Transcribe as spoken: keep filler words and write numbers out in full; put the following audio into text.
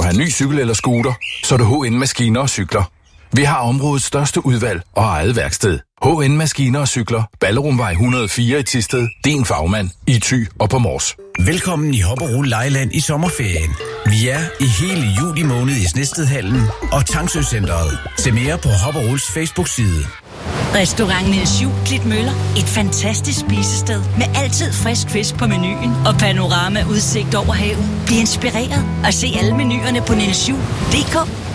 have ny cykel eller scooter, så er det H N Maskiner og Cykler. Vi har områdets største udvalg og eget værksted. H N Maskiner og Cykler. Ballerumvej et hundrede og fire i Thisted. Din fagmand i Thy og på Mors. Velkommen i Hopperol Lejland i sommerferien. Vi er i hele juli måned i Snedstedhallen og Tangsø Centeret. Se mere på Hopperols Facebook-side. Restaurant Niels Juel Klitmøller. Et fantastisk spisested med altid frisk fisk på menuen og panorama udsigt over havet. Bliv inspireret og se alle menuerne på niels juel punktum d k.